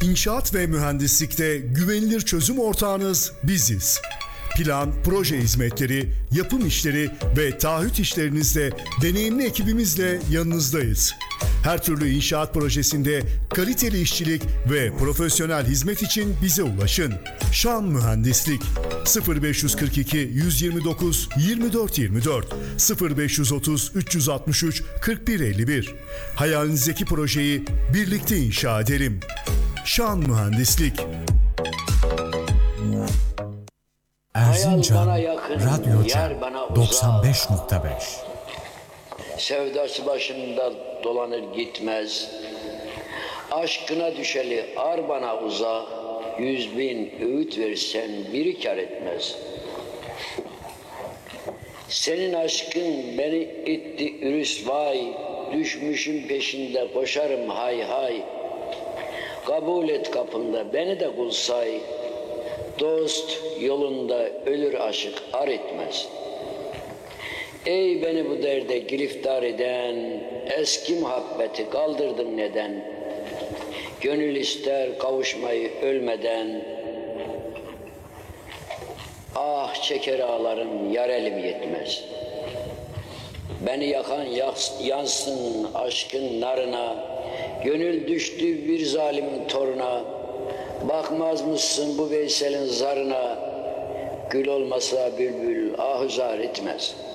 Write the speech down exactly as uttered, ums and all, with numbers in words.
İnşaat ve mühendislikte güvenilir çözüm ortağınız biziz. Plan, proje hizmetleri, yapım işleri ve taahhüt işlerinizde deneyimli ekibimizle yanınızdayız. Her türlü inşaat projesinde kaliteli işçilik ve profesyonel hizmet için bize ulaşın. Şan Mühendislik sıfır beş kırk iki yüz yirmi dokuz yirmi dört yirmi dört sıfır beş otuz üç yüz altmış üç kırk bir elli bir. Hayalinizdeki projeyi birlikte inşa edelim. Şan Mühendislik. Erzincan yakın, Radyoca yer bana uzak. doksan beş nokta beş. Sevdası başında dolanır gitmez. Aşkına düşeli ar bana uzak. Yüz bin öğüt versen biri kar etmez. Senin aşkın beni itti ürüsvay. Düşmüşüm peşinde koşarım hay hay. Kabul et kapında beni de kul say. Dost yolunda ölür aşık ar etmez. Ey beni bu derde giriftar eden, eski muhabbeti kaldırdın neden? Gönül ister kavuşmayı ölmeden, ah çeker ağlarım yar elim yetmez. Beni yakan yansın aşkın narına, gönül düştü bir zalimin toruna. Bakmaz mısın bu Veysel'in zarına, gül olmasa bülbül ahuzar etmez.